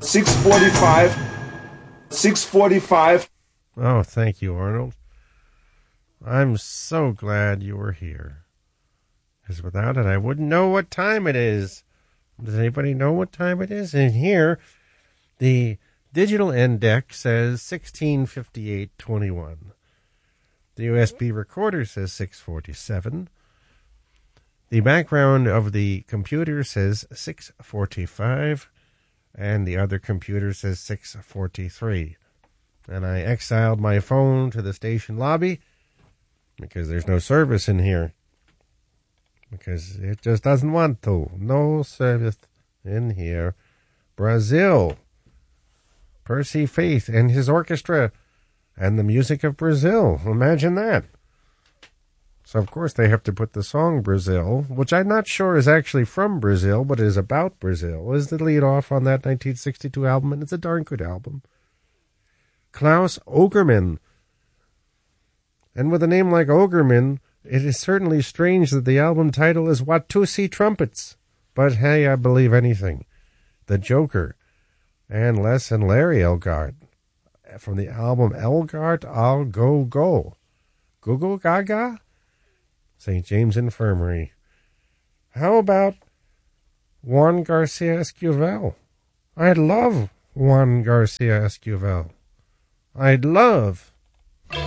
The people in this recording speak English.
6:45. 6:45. Oh, thank you, Arnold. I'm so glad you were here. Because without it, I wouldn't know what time it is. Does anybody know what time it is? In here, the digital index says 16:58:21. The USB recorder says 6:47. The background of the computer says 6:45. And the other computer says 6:43. And I exiled my phone to the station lobby because there's no service in here. Because it just doesn't want to. No service in here. Brazil. Percy Faith and his orchestra and the music of Brazil. Imagine that. So, of course, they have to put the song Brazil, which I'm not sure is actually from Brazil, but is about Brazil, is the lead off on that 1962 album, and it's a darn good album. Klaus Ogerman. And with a name like Ogerman, it is certainly strange that the album title is Watusi Trumpets. But hey, I believe anything. The Joker. And Les and Larry Elgart. From the album Elgart, I'll Go Go. Google Gaga? St. James Infirmary. How about Juan Garcia Esquivel? I'd love Juan Garcia Esquivel. I'd love